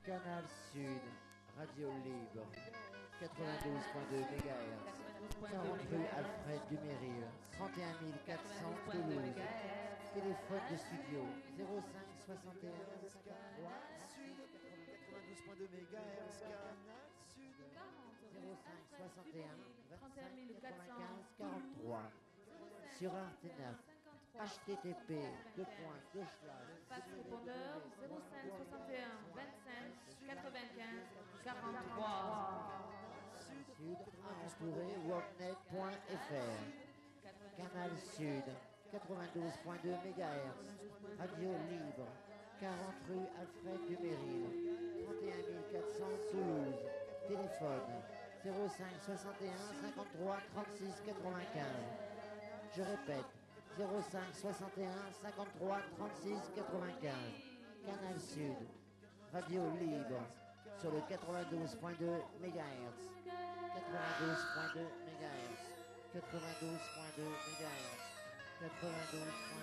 Canal Sud, Radio Libre, 92.2 MHz, 40 rue Alfred Duméry, 31 400 Toulouse. Téléphone de studio 05 61 53 Sud, 92.2 MHz, Canal Sud, 05 61 25 95 43. Sur Artenac, http Passe répondeur 05 61 25 95 43. Sud, entouré, worknet.fr. Canal Sud, 92.2 MHz, Radio Libre, 40 rue Alfred Duméry, 31 400 Toulouse. Téléphone 05 61 53 36 95. Je répète, 05 61 53 36 95. Canal Sud, Radio Libre, sur le 92.2 MHz. 92.2 MHz. 92.2 MHz. 92.2